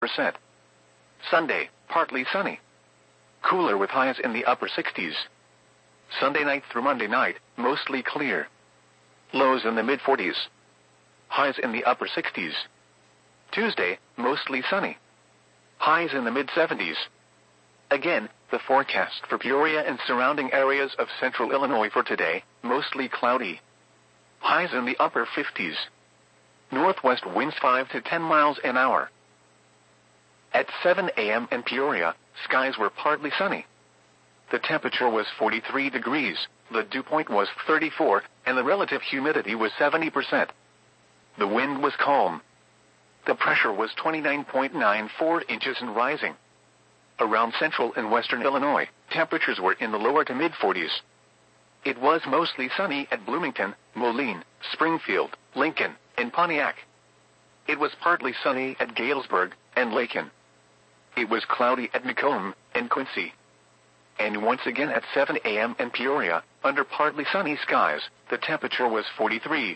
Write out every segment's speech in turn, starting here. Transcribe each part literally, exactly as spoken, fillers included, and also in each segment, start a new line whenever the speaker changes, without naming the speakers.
percent. Sunday, partly sunny. Cooler with highs in the upper sixties. Sunday night through Monday night, mostly clear. Lows in the mid forties. Highs in the upper sixties. Tuesday, mostly sunny. Highs in the mid seventies. Again, the forecast for Peoria and surrounding areas of central Illinois for today, mostly cloudy. Highs in the upper fifties. Northwest winds five to ten miles an hour. At seven a m in Peoria, skies were partly sunny. The temperature was forty-three degrees, the dew point was thirty-four, and the relative humidity was seventy percent. The wind was calm. The pressure was twenty-nine point nine four inches and rising. Around central and western Illinois, temperatures were in the lower to mid forties. It was mostly sunny at Bloomington, Moline, Springfield, Lincoln, and Pontiac. It was partly sunny at Galesburg and Lakin. It was cloudy at Macomb and Quincy. And once again at seven a m in Peoria, under partly sunny skies, the temperature was forty-three.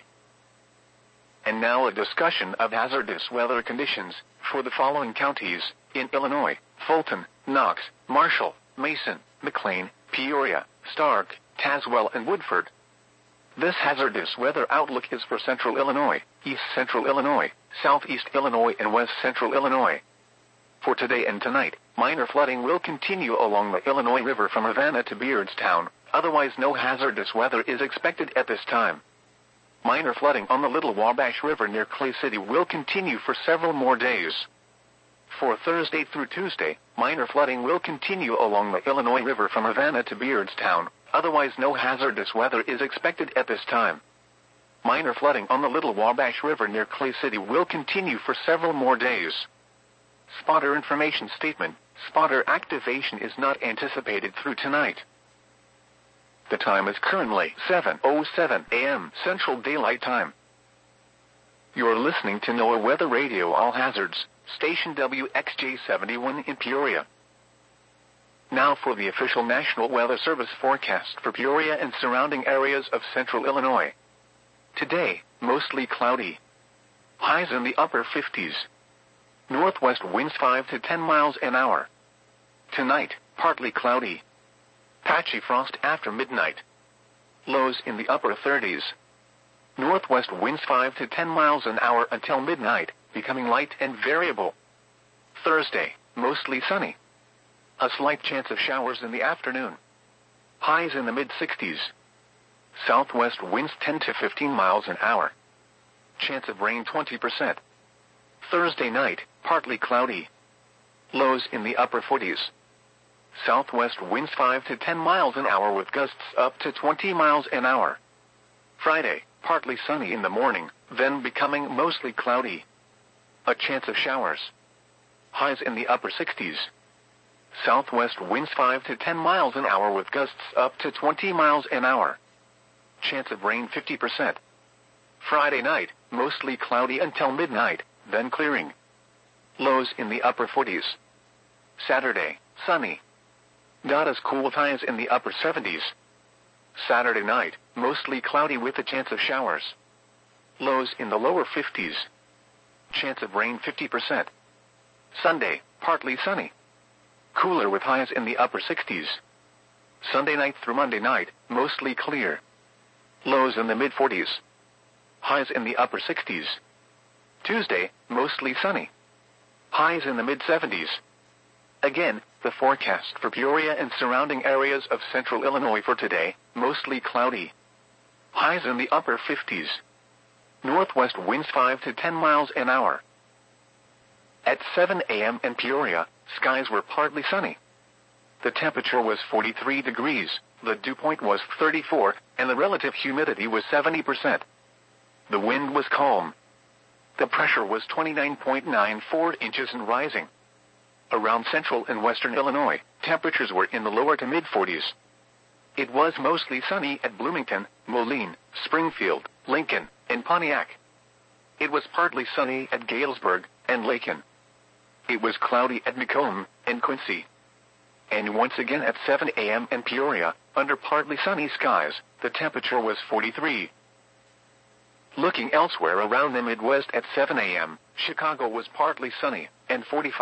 And now a discussion of hazardous weather conditions for the following counties in Illinois: Fulton, Knox, Marshall, Mason, McLean, Peoria, Stark, Tazewell, and Woodford. This hazardous weather outlook is for central Illinois, east central Illinois, southeast Illinois, and west central Illinois. For today and tonight, minor flooding will continue along the Illinois River from Ravenna to Beardstown. Otherwise, no hazardous weather is expected at this time. Minor flooding on the Little Wabash River near Clay City will continue for several more days. For Thursday through Tuesday, minor flooding will continue along the Illinois River from Ravenna to Beardstown. Otherwise, no hazardous weather is expected at this time. Minor flooding on the Little Wabash River near Clay City will continue for several more days. Spotter information statement: spotter activation is not anticipated through tonight. The time is currently seven oh seven a m Central Daylight Time. You're listening to NOAA Weather Radio All Hazards, station W X J seventy-one in Peoria. Now for the official National Weather Service forecast for Peoria and surrounding areas of central Illinois. Today, mostly cloudy. Highs in the upper fifties. Northwest winds five to ten miles an hour. Tonight, partly cloudy. Patchy frost after midnight. Lows in the upper thirties. Northwest winds five to ten miles an hour until midnight, becoming light and variable. Thursday, mostly sunny. A slight chance of showers in the afternoon. Highs in the mid sixties. Southwest winds ten to fifteen miles an hour. Chance of rain twenty percent. Thursday night, partly cloudy. Lows in the upper forties. Southwest winds five to ten miles an hour with gusts up to twenty miles an hour. Friday, partly sunny in the morning, then becoming mostly cloudy. A chance of showers. Highs in the upper sixties. Southwest winds five to ten miles an hour with gusts up to twenty miles an hour. Chance of rain fifty percent. Friday night, mostly cloudy until midnight, then clearing. Lows in the upper forties. Saturday, sunny. Not as cool with highs in the upper seventies. Saturday night, mostly cloudy with a chance of showers. Lows in the lower fifties. Chance of rain fifty percent. Sunday, partly sunny. Cooler with highs in the upper sixties. Sunday night through Monday night, mostly clear. Lows in the mid forties. Highs in the upper sixties. Tuesday, mostly sunny. Highs in the mid seventies. Again, the forecast for Peoria and surrounding areas of central Illinois for today, mostly cloudy. Highs in the upper fifties. Northwest winds five to ten miles an hour. At seven a m in Peoria, skies were partly sunny. The temperature was forty-three degrees, the dew point was thirty-four, and the relative humidity was seventy percent. The wind was calm. The pressure was twenty-nine point nine four inches and rising. Around central and western Illinois, temperatures were in the lower to mid forties. It was mostly sunny at Bloomington, Moline, Springfield, Lincoln, and Pontiac. It was partly sunny at Galesburg and Lakin. It was cloudy at Macomb and Quincy. And once again at seven a m in Peoria, under partly sunny skies, the temperature was forty-three. Looking elsewhere around the Midwest at seven a m, Chicago was partly sunny and forty-five.